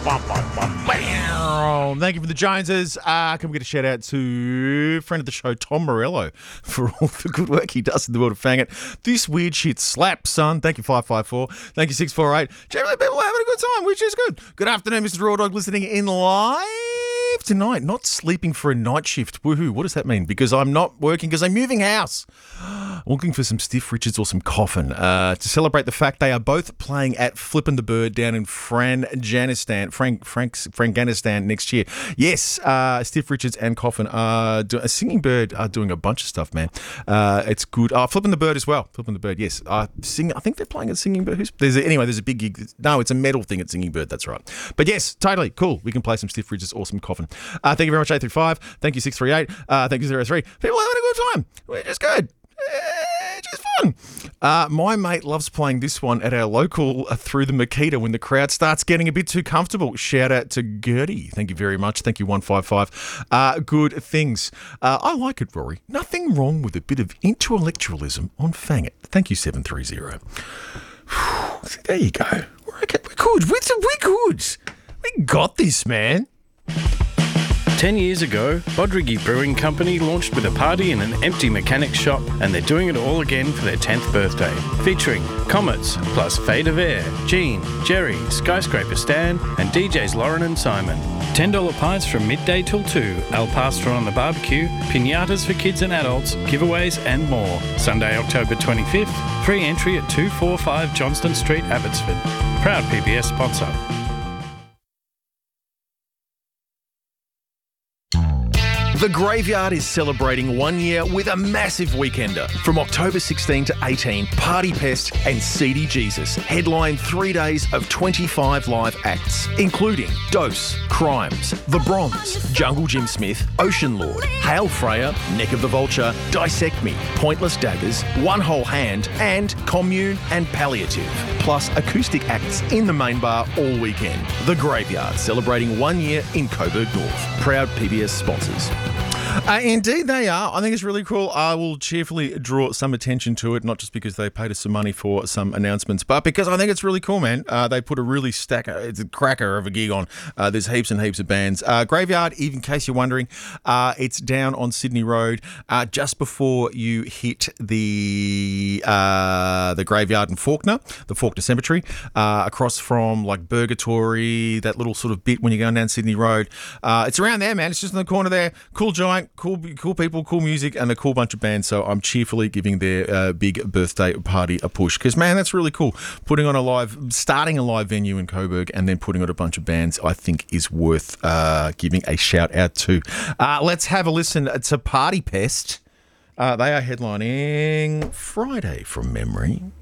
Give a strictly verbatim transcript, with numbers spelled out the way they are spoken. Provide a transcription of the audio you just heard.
Bam. Thank you for the Joneses. Uh, can we get a shout out to friend of the show, Tom Morello, for all the good work he does in the world of Fang It. This weird shit slaps, son. Thank you, five five four. Thank you, six four eight. Generally, people are having a good time, which is good. Good afternoon, Mister Raw Dog, listening in live tonight. Not sleeping for a night shift. Woohoo. What does that mean? Because I'm not working because I'm moving house. I'm looking for some Stiff Richards or some Coffin uh, to celebrate the fact they are both playing at Flippin' the Bird down in Franganistan, Frank, Frank's, Franganistan next year. Yes, uh, Stiff Richards and Coffin are doing, a Singing Bird are doing a bunch of stuff, man. Uh, it's good. Uh, Flippin' the Bird as well. Flippin' the Bird, yes. Uh, sing, I think they're playing at Singing Bird. Who's, there's a, anyway, there's a big gig. No, it's a metal thing at Singing Bird. That's right. But yes, totally cool. We can play some Stiff Richards or some Coffin. Uh, thank you very much, eight three five. Thank you, six three eight. Uh, thank you, zero three. People are having a good time. We're just good. It's just fun. Uh, my mate loves playing this one at our local uh, through the Makita when the crowd starts getting a bit too comfortable. Shout out to Gertie. Thank you very much. Thank you, one five five. Uh, good things. Uh, I like it, Rory. Nothing wrong with a bit of intellectualism on Fang It. Thank you, seven three zero. There you go. We're, okay. We're good. We're, we're good. We got this, man. Ten years ago, Bodrigi Brewing Company launched with a party in an empty mechanics shop, and they're doing it all again for their tenth birthday. Featuring Comets, plus Fade of Air, Gene, Jerry, Skyscraper Stan, and D Js Lauren and Simon. ten dollar pints from midday till two, Al Pastor on the barbecue, piñatas for kids and adults, giveaways and more. Sunday, October twenty-fifth, free entry at two forty-five Johnston Street, Abbotsford. Proud P B S sponsor. The Graveyard is celebrating one year with a massive weekender. From October sixteenth to eighteenth, Party Pest and Seedy Jesus headline three days of twenty-five live acts, including Dose, Crimes, The Bronze, Jungle Jim Smith, Ocean Lord, Hail Freya, Neck of the Vulture, Dissect Me, Pointless Daggers, One Whole Hand, and Commune and Palliative. Plus acoustic acts in the main bar all weekend. The Graveyard, celebrating one year in Coburg North. Proud P B S sponsors. Uh, indeed they are. I think it's really cool. I will cheerfully draw some attention to it, not just because they paid us some money for some announcements, but because I think it's really cool, man. Uh, they put a really stacker, it's a cracker of a gig on. Uh, there's heaps and heaps of bands. Uh, Graveyard, even in case you're wondering, uh, it's down on Sydney Road, uh, just before you hit the uh, the Graveyard in Fawkner, the Fawkner Cemetery, uh, across from like Burgatory, that little sort of bit when you're going down Sydney Road. Uh, it's around there, man. It's just in the corner there. Cool giant. Cool, cool people, cool music, and a cool bunch of bands. So I'm cheerfully giving their uh, big birthday party a push because, man, that's really cool. Putting on a live, starting a live venue in Coburg, and then putting on a bunch of bands, I think is worth uh, giving a shout out to. Uh, let's have a listen to Party Pest. Uh, they are headlining Friday from memory.